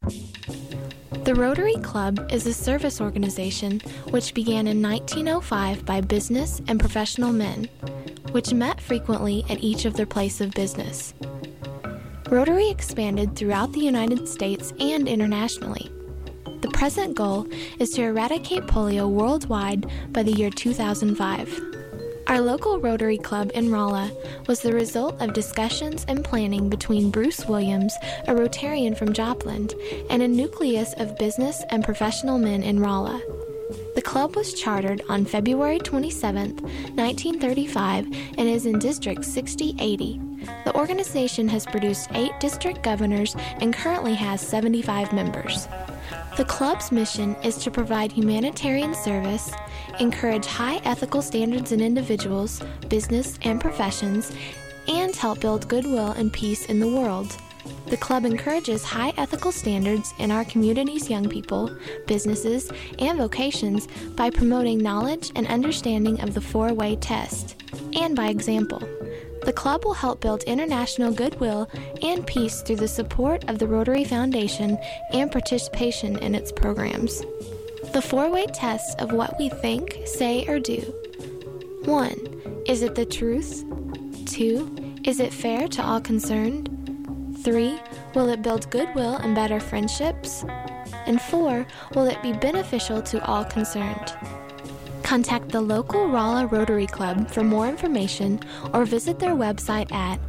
The Rotary Club is a service organization which began in 1905 by business and professional men, which met frequently at each of their place of business. Rotary expanded throughout the United States and internationally. The present goal is to eradicate polio worldwide by the year 2005. Our local Rotary Club in Rolla was the result of discussions and planning between Bruce Williams, a Rotarian from Joplin, and a nucleus of business and professional men in Rolla. The club was chartered on February 27, 1935, and is in District 6080. The organization has produced 8 district governors and currently has 75 members. The club's mission is to provide humanitarian service, encourage high ethical standards in individuals, business, and professions, and help build goodwill and peace in the world. The club encourages high ethical standards in our community's young people, businesses, and vocations by promoting knowledge and understanding of the 4-way test, and by example. The club will help build international goodwill and peace through the support of the Rotary Foundation and participation in its programs. The 4-way test of what we think, say, or do. 1. Is it the truth? 2. Is it fair to all concerned? 3. Will it build goodwill and better friendships? And 4. Will it be beneficial to all concerned? Contact the local Rolla Rotary Club for more information or visit their website at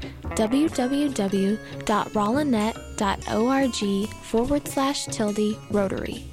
www.rollanet.org/Rotary.